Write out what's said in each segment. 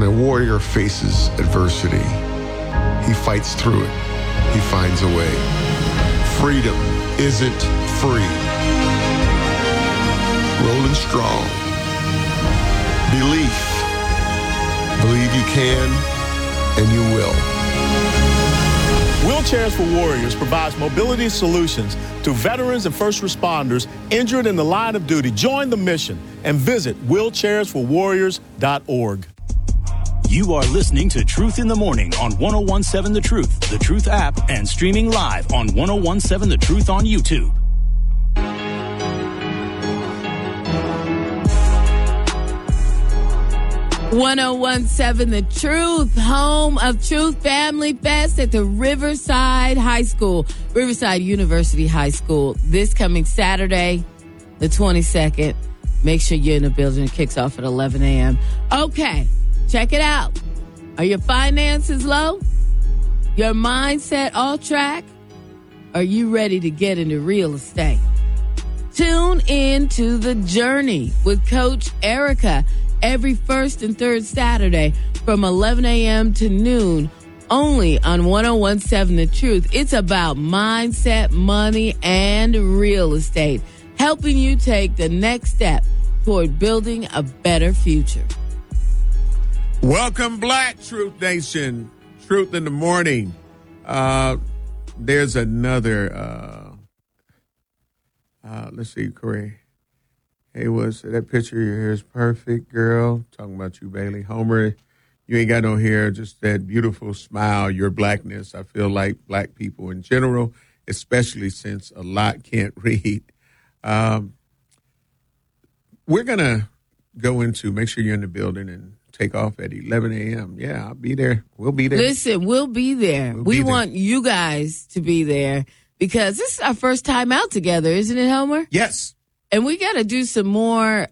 When a warrior faces adversity, he fights through it. He finds a way. Freedom isn't free. Rolling strong. Belief. Believe you can, and you will. Wheelchairs for Warriors provides mobility solutions to veterans and first responders injured in the line of duty. Join the mission and visit wheelchairsforwarriors.org. You are listening to Truth in the Morning on 1017 The Truth, The Truth app, and streaming live on 1017 The Truth on YouTube. .1017 The Truth, home of Truth Family Fest at the Riverside University High School. This coming Saturday, the 22nd. Make sure you're in the building. It kicks off at 11 a.m. Okay, check it out. Are your finances low? Your mindset off track? Are you ready to get into real estate? Tune in to The Journey with Coach Erica every first and third Saturday from 11 a.m. to noon, only on 1017 The Truth. It's about mindset, money, and real estate, helping you take the next step toward building a better future. Welcome, Black Truth Nation. Truth in the Morning. There's another, let's see, Corey. Hey, that picture of your hair is perfect, girl. Talking about you, Bailey. Homer, you ain't got no hair, just that beautiful smile, your blackness. I feel like black people in general, especially since a lot can't read. We're going to go into, make sure you're in the building and take off at 11 a.m. Yeah, I'll be there. We'll be there. Listen, we'll be there. We want you guys to be there because this is our first time out together, isn't it, Homer? Yes. And we got to do some more,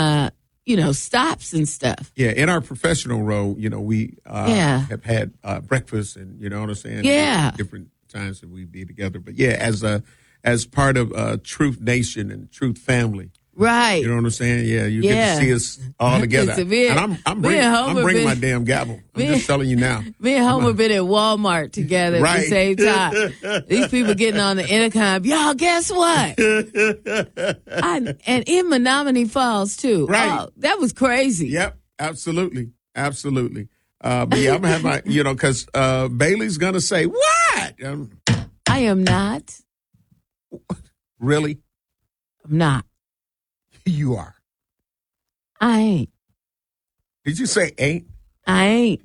stops and stuff. Yeah, in our professional role, we have had breakfast and, you know what I'm saying? Yeah. Different times that we be together. But, yeah, as part of Truth Nation and Truth Family. Right. You know what I'm saying? Yeah, you get to see us all together. And I'm bringing my damn gavel. I'm just telling you now. Me and Homer been at Walmart together at the same time. These people getting on the intercom. Y'all, guess what? And in Menominee Falls, too. Right. Oh, that was crazy. Yep, absolutely. Absolutely. But yeah, I'm going to have my, because Bailey's going to say, what? I am not. Really? I'm not. You are. I ain't. Did you say ain't? I ain't.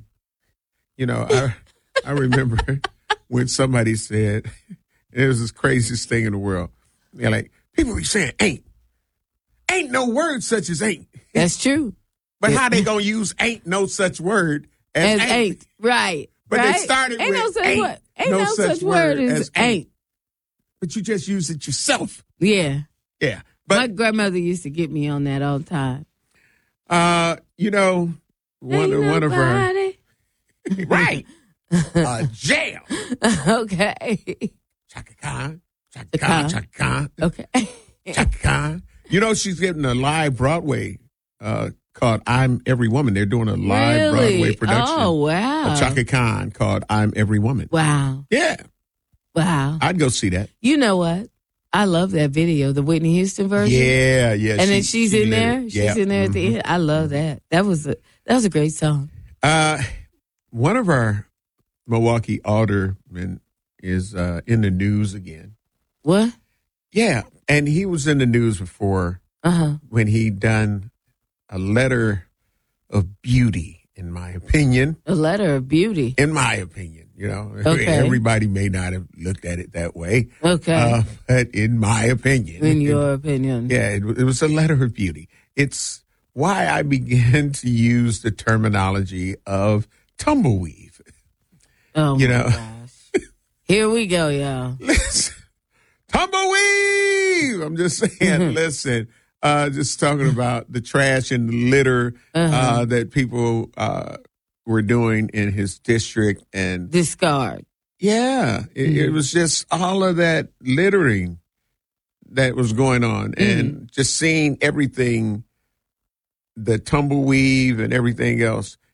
I remember when somebody said, it was the craziest thing in the world. They're like, people be saying ain't. Ain't no word such as ain't. That's true. But how they going to use ain't no such word as ain't? Right. But right? they started ain't with no such ain't. Word. Ain't no such word as ain't. But you just use it yourself. Yeah. Yeah. But my grandmother used to get me on that all the time. One of her right. Jail. Okay. Chaka Khan. Okay. Chaka Khan. She's getting a live Broadway called I'm Every Woman. They're doing a live Broadway production. Oh, wow. Of Chaka Khan called I'm Every Woman. Wow. Yeah. Wow. I'd go see that. You know what? I love that video, the Whitney Houston version. Yeah. And then she's in there. She's in there at the end. I love that. That was a great song. One of our Milwaukee aldermen is in the news again. What? Yeah, and he was in the news before when he done a letter of beauty, in my opinion. A letter of beauty? In my opinion. Okay. Everybody may not have looked at it that way. Okay. But in my opinion. In your opinion. Yeah, it was a letter of beauty. It's why I began to use the terminology of tumbleweave. Oh, my gosh. Here we go, y'all. Listen, tumbleweave! I'm just saying, listen, just talking about the trash and the litter that people were doing in his district and discard. Yeah, it was just all of that littering that was going on, and just seeing everything, the tumbleweave and everything else.